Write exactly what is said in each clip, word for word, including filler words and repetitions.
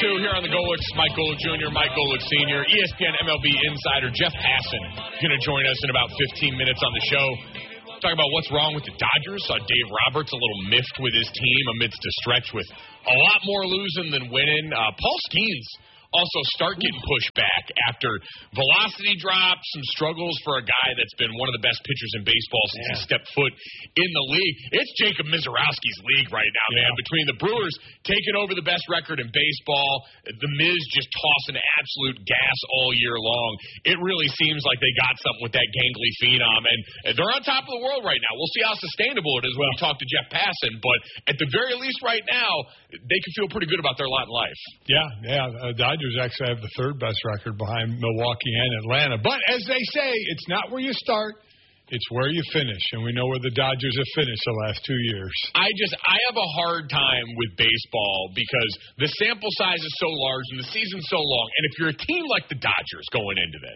two here on the Golics. Mike Golick Junior, Mike Golick Senior, E S P N M L B insider Jeff Passan going to join us in about fifteen minutes on the show. Talk about what's wrong with the Dodgers. Saw Dave Roberts a little miffed with his team amidst a stretch with a lot more losing than winning. Uh, Paul Skeens also start getting pushed back after velocity drops, some struggles for a guy that's been one of the best pitchers in baseball since yeah. he stepped foot in the league. It's Jacob Misiorowski's league right now, man. Yeah. Between the Brewers taking over the best record in baseball, the Miz just tossing absolute gas all year long. It really seems like they got something with that gangly phenom, and they're on top of the world right now. We'll see how sustainable it is when we talk to Jeff Passan, but at the very least right now, they can feel pretty good about their lot in life. Yeah, yeah. Uh, Dodgers actually have the third best record behind Milwaukee and Atlanta. But as they say, it's not where you start, it's where you finish. And we know where the Dodgers have finished the last two years. I just, I have a hard time with baseball because the sample size is so large and the season's so long. And if you're a team like the Dodgers going into this,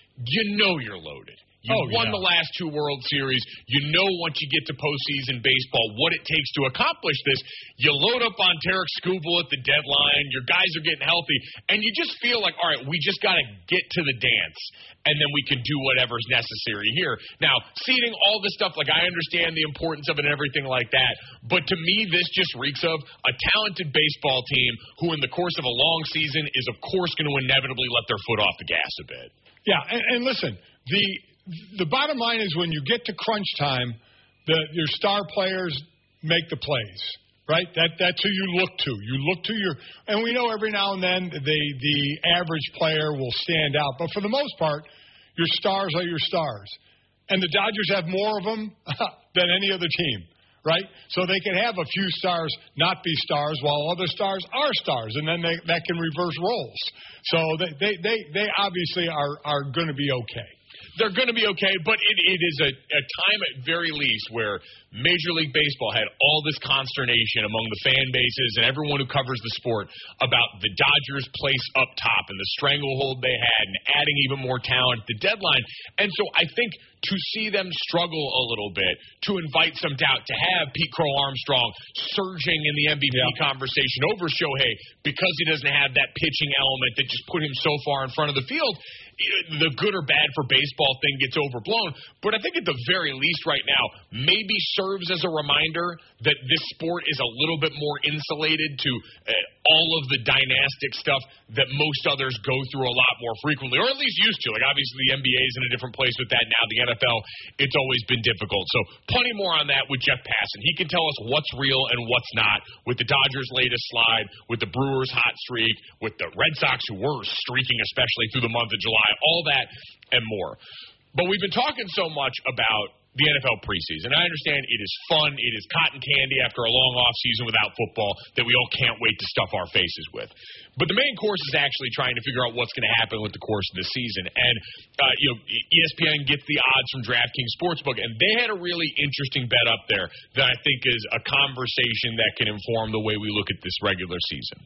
you know you're loaded. You oh, won yeah. the last two World Series. You know once you get to postseason baseball what it takes to accomplish this. You load up on Tarek Skubal at the deadline. Your guys are getting healthy. And you just feel like, all right, we just got to get to the dance, and then we can do whatever's necessary here. Now, seeding all this stuff, like I understand the importance of it and everything like that, but to me this just reeks of a talented baseball team who in the course of a long season is, of course, going to inevitably let their foot off the gas a bit. Yeah, and, and listen, the The bottom line is when you get to crunch time, the, your star players make the plays, right? That That's who you look to. You look to your – and we know every now and then the, the average player will stand out. But for the most part, your stars are your stars. And the Dodgers have more of them than any other team, right? So they can have a few stars not be stars while other stars are stars, and then they, that can reverse roles. So they, they, they, they obviously are, are going to be okay. They're going to be okay, but it, it is a, a time at very least where Major League Baseball had all this consternation among the fan bases and everyone who covers the sport about the Dodgers' place up top and the stranglehold they had and adding even more talent at the deadline. And so I think to see them struggle a little bit, to invite some doubt, to have Pete Crow Armstrong surging in the M V P yeah. conversation over Shohei because he doesn't have that pitching element that just put him so far in front of the field, the good or bad for baseball thing gets overblown. But I think at the very least right now, maybe serves as a reminder that this sport is a little bit more insulated to uh, all of the dynastic stuff that most others go through a lot more frequently, or at least used to. Like, obviously, the N B A is in a different place with that now. The N F L, it's always been difficult. So plenty more on that with Jeff Passan. He can tell us what's real and what's not with the Dodgers' latest slide, with the Brewers' hot streak, with the Red Sox who were streaking, especially through the month of July, all that and more. But we've been talking so much about the N F L preseason. I understand it is fun. It is cotton candy after a long offseason without football that we all can't wait to stuff our faces with. But the main course is actually trying to figure out what's going to happen with the course of the season. And, uh, you know, E S P N gets the odds from DraftKings Sportsbook, and they had a really interesting bet up there that I think is a conversation that can inform the way we look at this regular season.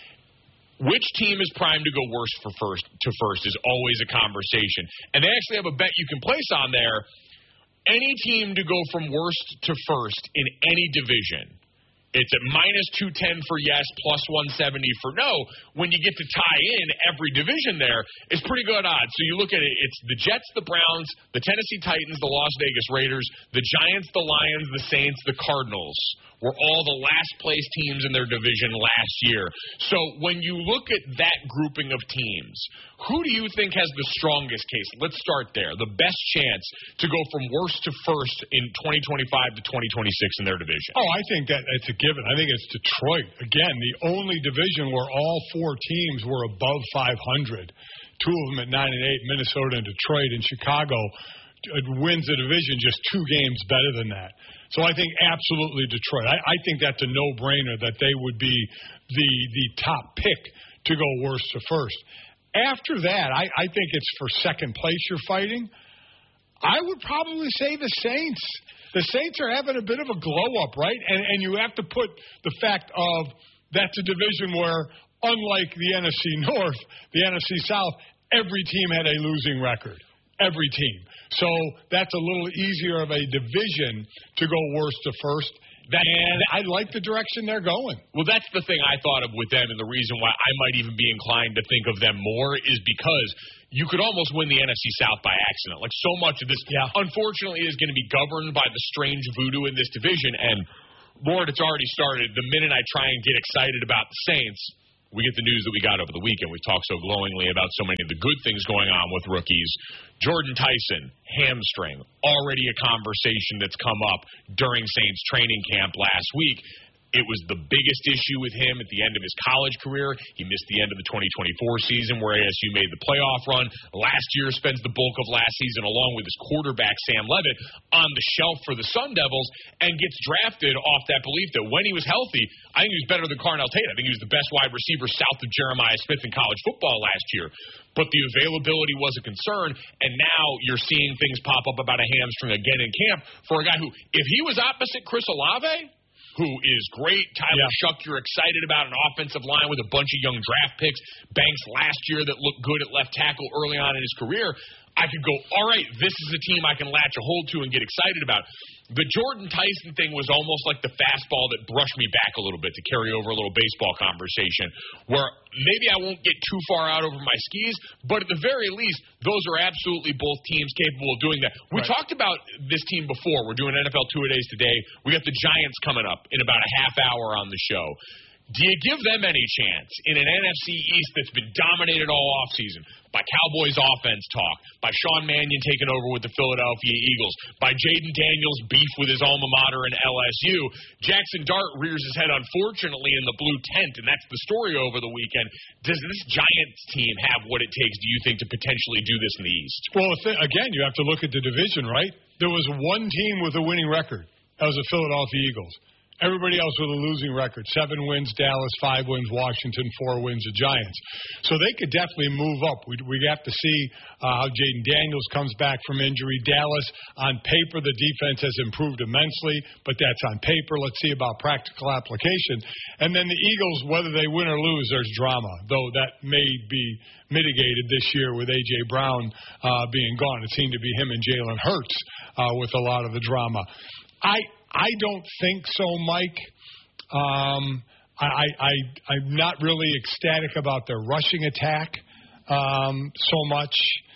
Which team is primed to go worst for first to first is always a conversation. And they actually have a bet you can place on there. Any team to go from worst to first in any division, it's at minus two ten for yes, plus one seventy for no. When you get to tie in every division there, it's pretty good odds. So you look at it, it's the Jets, the Browns, the Tennessee Titans, the Las Vegas Raiders, the Giants, the Lions, the Saints, the Cardinals were all the last place teams in their division last year. So when you look at that grouping of teams, who do you think has the strongest case? Let's start there. The best chance to go from worst to first in twenty twenty-five to twenty twenty-six in their division? Oh, I think that it's a given. I think it's Detroit. Again, the only division where all four teams were above five hundred. Two of them at nine and eight, Minnesota and Detroit, and Chicago wins the division just two games better than that. So I think absolutely Detroit. I, I think that's a no-brainer that they would be the the top pick to go worst to first. After that, I, I think it's for second place you're fighting. I would probably say the Saints. The Saints are having a bit of a glow-up, right? And, and you have to put the fact of that's a division where, unlike the N F C North, the N F C South, every team had a losing record. Every team. So that's a little easier of a division to go worst to first. That, and I like the direction they're going. Well, that's the thing I thought of with them, and the reason why I might even be inclined to think of them more is because you could almost win the N F C South by accident. Like, so much of this, yeah. unfortunately, is going to be governed by the strange voodoo in this division. And, Lord, it's already started. The minute I try and get excited about the Saints, we get the news that we got over the weekend. We talked so glowingly about so many of the good things going on with rookies. Jordan Tyson, hamstring, already a conversation that's come up during Saints training camp last week. It was the biggest issue with him at the end of his college career. He missed the end of the twenty twenty-four season where A S U made the playoff run. Last year spends the bulk of last season along with his quarterback, Sam Levitt, on the shelf for the Sun Devils and gets drafted off that belief that when he was healthy, I think he was better than Carnell Tate. I think he was the best wide receiver south of Jeremiah Smith in college football last year. But the availability was a concern, and now you're seeing things pop up about a hamstring again in camp for a guy who, if he was opposite Chris Olave, who is great. Tyler yeah. Shuck, you're excited about an offensive line with a bunch of young draft picks. Banks last year that looked good at left tackle early on in his career. I could go, all right, this is a team I can latch a hold to and get excited about. The Jordan Tyson thing was almost like the fastball that brushed me back a little bit to carry over a little baseball conversation where maybe I won't get too far out over my skis, but at the very least, those are absolutely both teams capable of doing that. We right. talked about this team before. We're doing N F L two-a-days today. We got the Giants coming up in about a half hour on the show. Do you give them any chance in an N F C East that's been dominated all offseason by Cowboys offense talk, by Sean Mannion taking over with the Philadelphia Eagles, by Jaden Daniels' beef with his alma mater in L S U? Jackson Dart rears his head, unfortunately, in the blue tent, and that's the story over the weekend. Does this Giants team have what it takes, do you think, to potentially do this in the East? Well, again, you have to look at the division, right? There was one team with a winning record. That was the Philadelphia Eagles. Everybody else with a losing record. Seven wins, Dallas. Five wins, Washington. Four wins, the Giants. So they could definitely move up. We we have to see uh, how Jaden Daniels comes back from injury. Dallas, on paper, the defense has improved immensely, but that's on paper. Let's see about practical application. And then the Eagles, whether they win or lose, there's drama, though that may be mitigated this year with A J. Brown uh, being gone. It seemed to be him and Jalen Hurts uh, with a lot of the drama. I I don't think so, Mike. Um, I, I, I'm not really ecstatic about their rushing attack um, so much,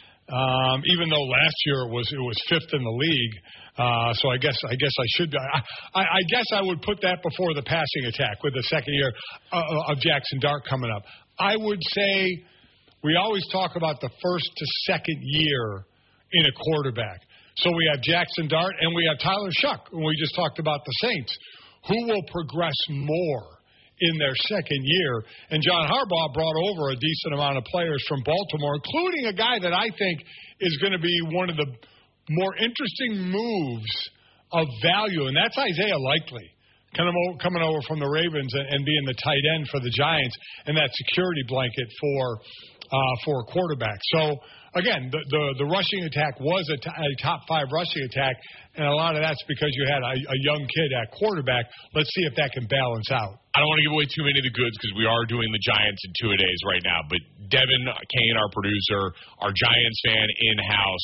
um, even though last year it was it was fifth in the league. Uh, so I guess I guess I should. I, I, I guess I would put that before the passing attack with the second year uh, of Jackson Dart coming up. I would say we always talk about the first to second year in a quarterback. So we have Jackson Dart and we have Tyler Shuck, and we just talked about the Saints. Who will progress more in their second year? And John Harbaugh brought over a decent amount of players from Baltimore, including a guy that I think is going to be one of the more interesting moves of value, and that's Isaiah Likely, kind of coming over from the Ravens and, and being the tight end for the Giants and that security blanket for uh, for a quarterback. So, again, the, the, the rushing attack was a, t- a top five rushing attack, and a lot of that's because you had a, a young kid at quarterback. Let's see if that can balance out. I don't want to give away too many of the goods because we are doing the Giants in two-a-days right now, but Devin Kane, our producer, our Giants fan in-house,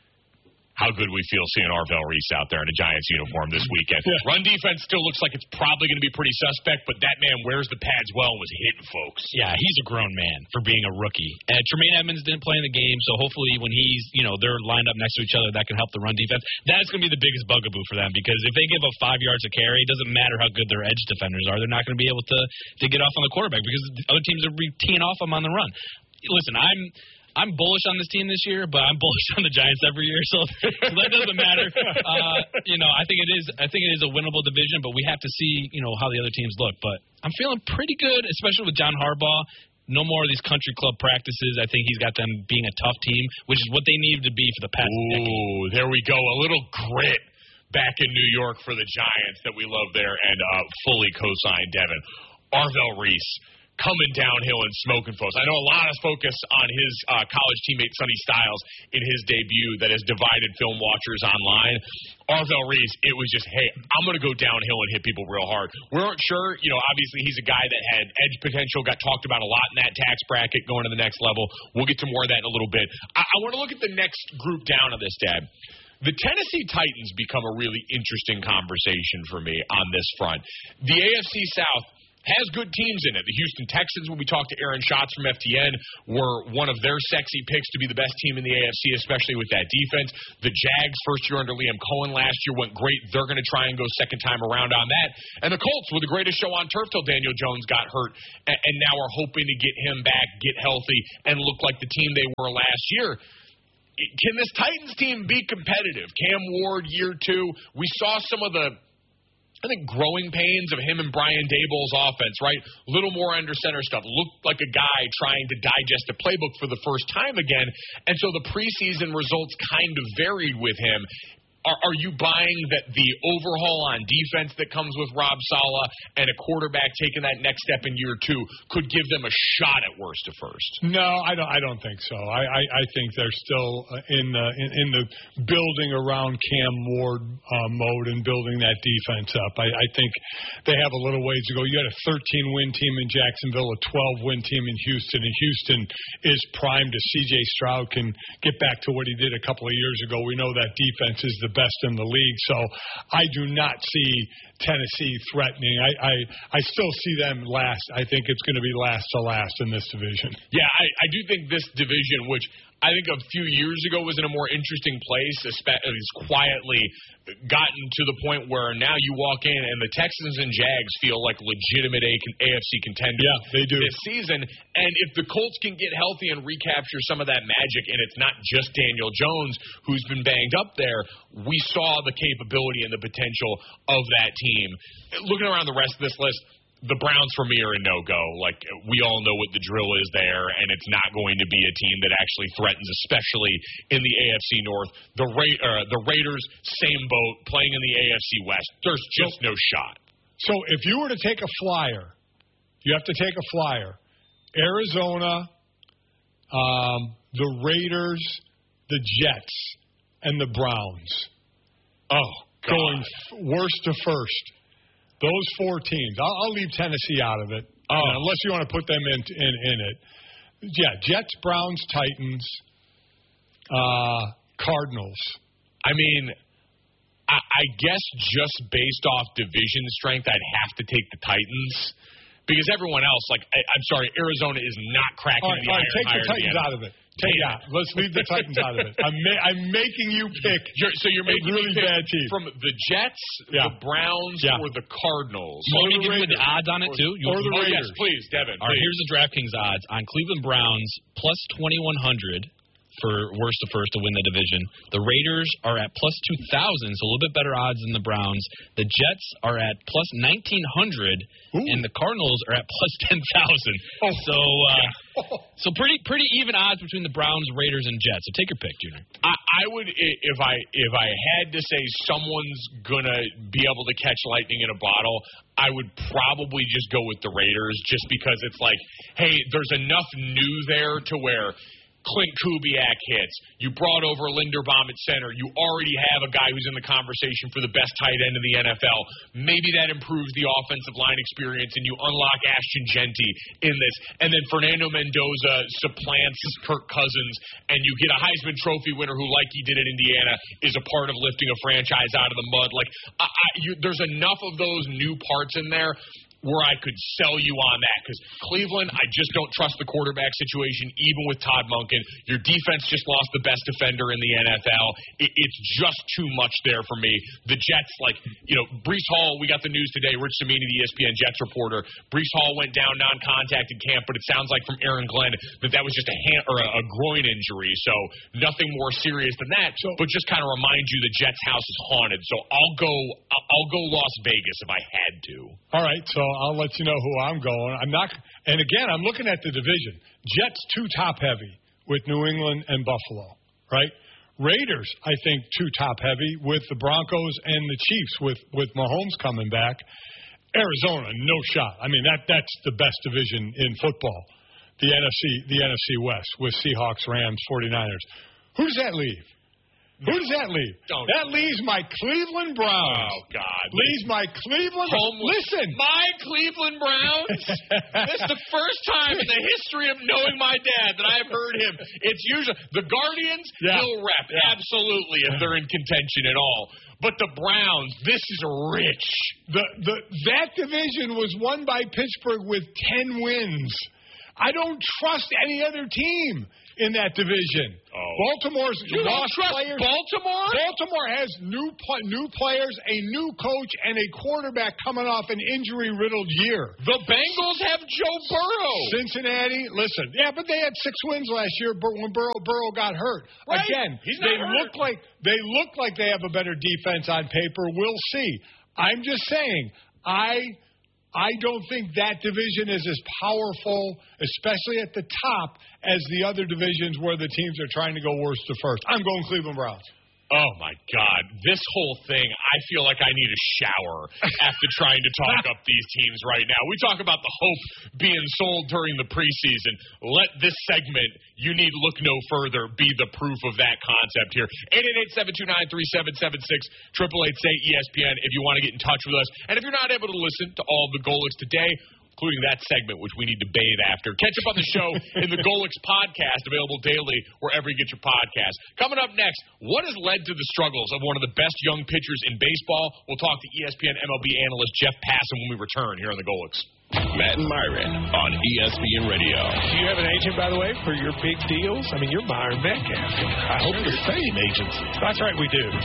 how good we feel seeing Arvell Reese out there in a Giants uniform this weekend. Yeah. Run defense still looks like it's probably going to be pretty suspect, but that man wears the pads well and was hitting folks. Yeah, he's a grown man for being a rookie. And Tremaine Edmonds didn't play in the game, so hopefully when he's, you know, they're lined up next to each other, that can help the run defense. That's going to be the biggest bugaboo for them because if they give up five yards of carry, it doesn't matter how good their edge defenders are. They're not going to be able to, to get off on the quarterback because other teams are teeing off them on the run. Listen, I'm... I'm bullish on this team this year, but I'm bullish on the Giants every year, so, so that doesn't matter. Uh, you know, I think it is. I think it is a winnable division, but we have to see, you know, how the other teams look. But I'm feeling pretty good, especially with John Harbaugh. No more of these country club practices. I think he's got them being a tough team, which is what they needed to be for the past decade. Ooh, there we go. A little grit back in New York for the Giants that we love there, and uh, fully co-signed Devin. Arvell Reese coming downhill and smoking folks. I know a lot of focus on his uh, college teammate Sonny Styles in his debut that has divided film watchers online. Arvell Reese, it was just, hey, I'm going to go downhill and hit people real hard. We weren't sure, you know, obviously he's a guy that had edge potential, got talked about a lot in that tax bracket going to the next level. We'll get to more of that in a little bit. I, I want to look at the next group down of this, Dad. The Tennessee Titans become a really interesting conversation for me on this front. The A F C South has good teams in it. The Houston Texans, when we talked to Aaron Schatz from F T N, were one of their sexy picks to be the best team in the A F C, especially with that defense. The Jags, first year under Liam Cohen last year, went great. They're going to try and go second time around on that. And the Colts were the greatest show on turf till Daniel Jones got hurt, and, and now are hoping to get him back, get healthy, and look like the team they were last year. Can this Titans team be competitive? Cam Ward, year two. We saw some of the, I think, growing pains of him and Brian Daboll's offense, right? A little more under center stuff. Looked like a guy trying to digest a playbook for the first time again. And so the preseason results kind of varied with him. Are, are you buying that the overhaul on defense that comes with Rob Saleh and a quarterback taking that next step in year two could give them a shot at worst to first? No, I don't. I don't think so. I, I, I think they're still in the in, in the building around Cam Ward uh, mode and building that defense up. I, I think they have a little ways to go. You had a thirteen win team in Jacksonville, a twelve win team in Houston, and Houston is primed if C J Stroud can get back to what he did a couple of years ago. We know that defense is the best in the league, so I do not see Tennessee threatening. I, I, I still see them last. I think it's going to be last to last in this division. Yeah, I, I do think this division, which I think a few years ago was in a more interesting place, it's quietly gotten to the point where now you walk in and the Texans and Jags feel like legitimate A F C contenders yeah, they do. this season. And if the Colts can get healthy and recapture some of that magic, and it's not just Daniel Jones who's been banged up there, we saw the capability and the potential of that team. Looking around the rest of this list, the Browns for me are a no-go. Like, we all know what the drill is there, and it's not going to be a team that actually threatens, especially in the A F C North. The Ra- uh, the Raiders, same boat, playing in the A F C West. There's just no shot. So if you were to take a flyer, you have to take a flyer. Arizona, um, the Raiders, the Jets, and the Browns. Oh, God. Going f- worst to first. Those four teams. I'll, I'll leave Tennessee out of it, oh. uh, unless you want to put them in, in in it. Yeah, Jets, Browns, Titans, uh, Cardinals. I mean, I, I guess just based off division strength, I'd have to take the Titans. Because everyone else, like, I, I'm sorry, Arizona is not cracking all right, the all iron right, take the Titans the out of it. Take it out. Let's leave the Titans out of it. I'm, ma- I'm making you pick. You're, so you're making a really me pick bad team from the Jets, yeah. the Browns, yeah. or the Cardinals. You want me to give you the odds on it, too? You or the oh, Raiders. Yes, please, Devin. All right, please. here's the DraftKings odds on Cleveland Browns plus twenty-one hundred for worst to first to win the division. The Raiders are at plus two thousand, so a little bit better odds than the Browns. The Jets are at plus nineteen hundred, and the Cardinals are at plus ten thousand. Oh. So, uh, so pretty pretty even odds between the Browns, Raiders, and Jets. So take your pick, Junior. I, I would, if I if I had to say someone's gonna be able to catch lightning in a bottle, I would probably just go with the Raiders, just because it's like, hey, there's enough new there to where Clint Kubiak hits. You brought over Linderbaum at center. You already have a guy who's in the conversation for the best tight end in the N F L. Maybe that improves the offensive line experience, and you unlock Ashton Genty in this. And then Fernando Mendoza supplants Kirk Cousins, and you get a Heisman Trophy winner who, like he did at Indiana, is a part of lifting a franchise out of the mud. Like, I, I, you, there's enough of those new parts in there where I could sell you on that, because Cleveland, I just don't trust the quarterback situation, even with Todd Monken. Your defense just lost the best defender in the N F L. It, it's just too much there for me. The Jets, like, you know, Breece Hall, we got the news today, Rich Cimini, the E S P N Jets reporter, Breece Hall went down non-contact in camp, but it sounds like from Aaron Glenn that that was just a hand, or a, a groin injury, so nothing more serious than that, so, but just kind of remind you the Jets' house is haunted. So I'll go, I'll go Las Vegas if I had to. All right, so I'll let you know who I'm going. I'm not, and again, I'm looking at the division. Jets too top heavy with New England and Buffalo, right? Raiders, I think, too top heavy with the Broncos and the Chiefs with with Mahomes coming back. Arizona, no shot. I mean, that that's the best division in football. The N F C, the N F C West with Seahawks, Rams, forty-niners. Who does that leave? Who does that leave? Don't. That leaves my Cleveland Browns. Oh, God. Leaves my Cleveland Home. Listen. My Cleveland Browns? This is the first time in the history of knowing my dad that I've heard him. It's usually the Guardians, Yeah. he'll rep. Yeah. Absolutely, if they're in contention at all. But the Browns, this is rich. The, the, that division was won by Pittsburgh with ten wins. I don't trust any other team in that division. Oh. Baltimore's You don't lost trust players. Baltimore? Baltimore has new pl- new players, a new coach, and a quarterback coming off an injury-riddled year. The Bengals have Joe Burrow. Cincinnati, listen, yeah, but they had six wins last year Bur- when Burrow Burrow got hurt. Right. Again, He's not they hurt. look like they look like they have a better defense on paper. We'll see. I'm just saying, I. I don't think that division is as powerful, especially at the top, as the other divisions where the teams are trying to go worst to first. I'm going Cleveland Browns. Oh, my God. This whole thing, I feel like I need a shower after trying to talk up these teams right now. We talk about the hope being sold during the preseason. Let this segment, you need look no further, be the proof of that concept here. eight eight eight, seven two nine, three seven seven six, eight eight eight, say E S P N if you want to get in touch with us. And if you're not able to listen to all the Golix today, including that segment, which we need to bathe after. Catch up on the show in the Golix podcast, available daily wherever you get your podcast. Coming up next, what has led to the struggles of one of the best young pitchers in baseball? We'll talk to E S P N M L B analyst Jeff Passan when we return here on the Golix. Matt and Myron on E S P N Radio. Do you have an agent, by the way, for your big deals? I mean, you're Myron Metcalf. I hope the same agency. That's right, we do.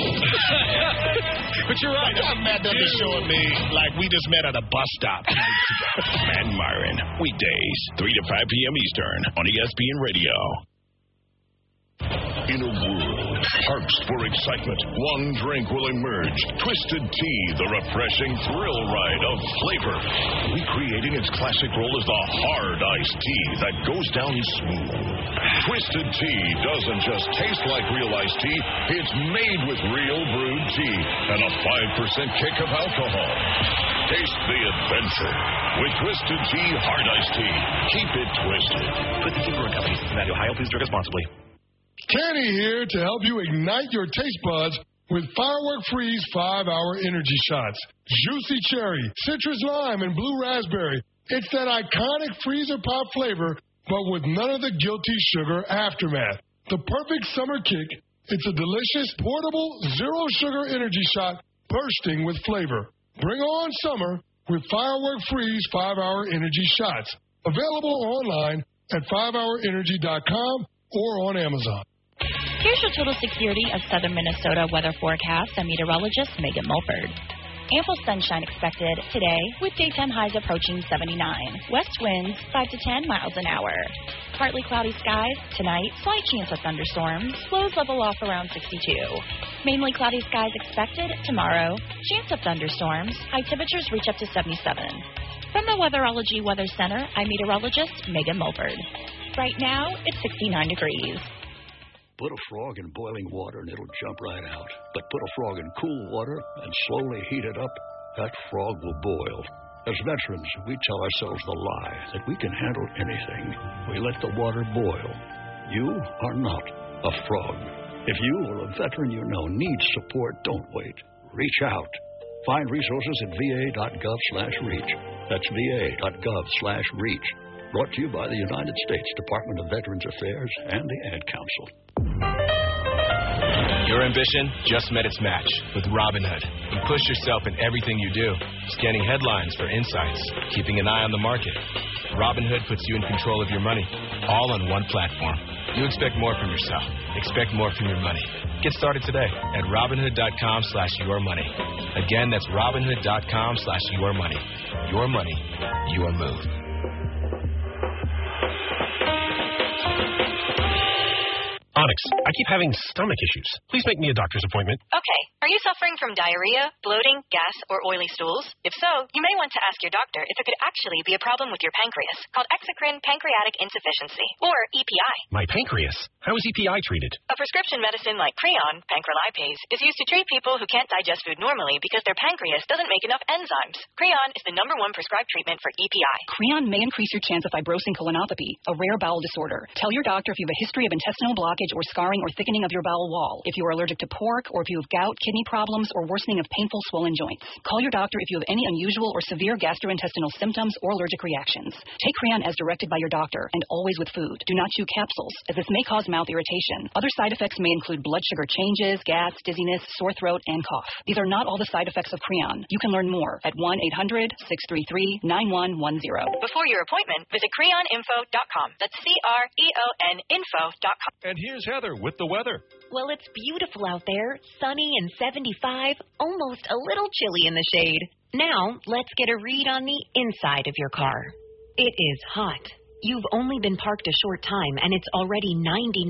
But you're right. Matt does the show at me like we just met at a bus stop. Matt and Myron, weekdays, three to five p.m. Eastern on E S P N Radio. In a world parched for excitement, one drink will emerge. Twisted Tea, the refreshing thrill ride of flavor. Recreating its classic role as the hard iced tea that goes down smooth. Twisted Tea doesn't just taste like real iced tea, it's made with real brewed tea and a five percent kick of alcohol. Taste the adventure with Twisted Tea Hard Iced Tea. Keep it twisted. Twisted Tea Brewing Company, Cincinnati, Ohio. Please drink responsibly. Kenny here to help you ignite your taste buds with Firework Freeze five hour energy shots. Juicy cherry, citrus lime, and blue raspberry. It's that iconic freezer pop flavor, but with none of the guilty sugar aftermath. The perfect summer kick. It's a delicious, portable, zero-sugar energy shot bursting with flavor. Bring on summer with Firework Freeze five hour energy shots. Available online at five hour energy dot com or on Amazon. Here's your total security of southern Minnesota weather forecast. I'm meteorologist Megan Mulford. Ample sunshine expected today with daytime highs approaching seventy-nine. West winds five to ten miles an hour. Partly cloudy skies tonight. Slight chance of thunderstorms. Lows level off around sixty-two. Mainly cloudy skies expected tomorrow. Chance of thunderstorms. High temperatures reach up to seventy-seven. From the Weatherology Weather Center, I'm meteorologist Megan Mulford. Right now, it's sixty-nine degrees. Put a frog in boiling water and it'll jump right out. But put a frog in cool water and slowly heat it up, that frog will boil. As veterans, we tell ourselves the lie that we can handle anything. We let the water boil. You are not a frog. If you or a veteran you know needs support, don't wait. Reach out. Find resources at va.gov slash reach. That's va.gov slash reach. Brought to you by the United States Department of Veterans Affairs and the Ad Council. Your ambition just met its match with Robinhood. You push yourself in everything you do, scanning headlines for insights, keeping an eye on the market. Robinhood puts you in control of your money, all on one platform. You expect more from yourself. Expect more from your money. Get started today at Robinhood.com slash your money. Again, that's Robinhood.com slash your money. Your money, your move. Onyx, I keep having stomach issues. Please make me a doctor's appointment. Okay. Are you suffering from diarrhea, bloating, gas, or oily stools? If so, you may want to ask your doctor if it could actually be a problem with your pancreas, called exocrine pancreatic insufficiency, or E P I. My pancreas? How is E P I treated? A prescription medicine like Creon, pancrelipase, is used to treat people who can't digest food normally because their pancreas doesn't make enough enzymes. Creon is the number one prescribed treatment for E P I. Creon may increase your chance of fibrosing colonopathy, a rare bowel disorder. Tell your doctor if you have a history of intestinal blockage or scarring or thickening of your bowel wall, if you are allergic to pork, or if you have gout, kidney problems, or worsening of painful swollen joints. Call your doctor if you have any unusual or severe gastrointestinal symptoms or allergic reactions. Take Creon as directed by your doctor, and always with food. Do not chew capsules, as this may cause mouth irritation. Other side effects may include blood sugar changes, gas, dizziness, sore throat, and cough. These are not all the side effects of Creon. You can learn more at one eight hundred six three three nine one one zero. Before your appointment, visit creon info dot com. That's C R E O N info dot com. And here's Heather with the weather. Well, it's beautiful out there, sunny and seventy-five, almost a little chilly in the shade. Now, let's get a read on the inside of your car. It is hot. You've only been parked a short time, and it's already ninety